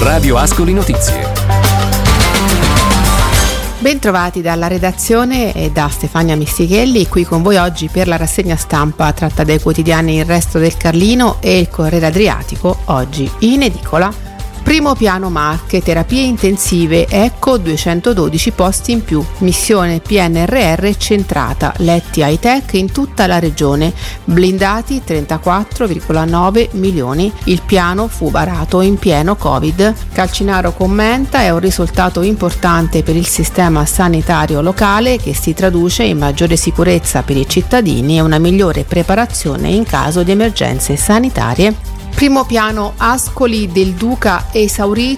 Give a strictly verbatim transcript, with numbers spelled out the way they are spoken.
Radio Ascoli Notizie. Bentrovati dalla redazione e da Stefania Mistichelli, qui con voi oggi per la rassegna stampa tratta dai quotidiani Il Resto del Carlino e Il Corriere Adriatico, oggi in edicola. Primo piano Marche, terapie intensive, ecco duecentododici posti in più, missione P N R R centrata, letti high-tech in tutta la regione, blindati trentaquattro virgola nove milioni, il piano fu varato in pieno Covid. Calcinaro commenta, è un risultato importante per il sistema sanitario locale che si traduce in maggiore sicurezza per i cittadini e una migliore preparazione in caso di emergenze sanitarie. Primo piano Ascoli del Duca esaurito.